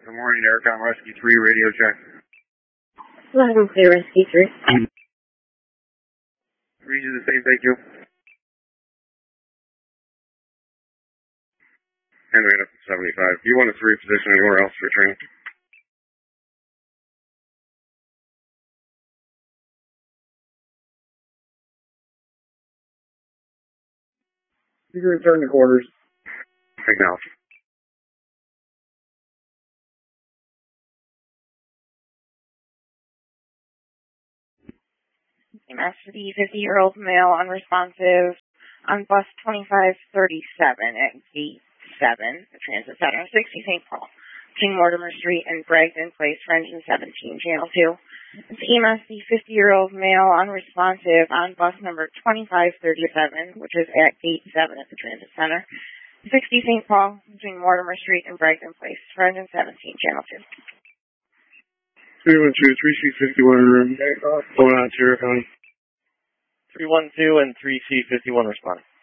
Good morning, Aircom Rescue 3, radio check. Loud and clear, Rescue 3. Read you the same, thank you. Henry up 75. Do you want us to reposition anywhere else for training? You can return to quarters. Acknowledge. EMS for the 50-year-old male unresponsive on bus 2537 at gate 7, the Transit Center, 60 St. Paul, between Mortimer Street and Bragdon Place for engine 17, channel 2. It's EMS, the 50-year-old male unresponsive on bus number 2537, which is at gate 7 at the Transit Center, 60 St. Paul, between Mortimer Street and Bragdon Place for engine 17, channel 2. 312, 3C51 room. Going on to County. 312 and 3C51 responding.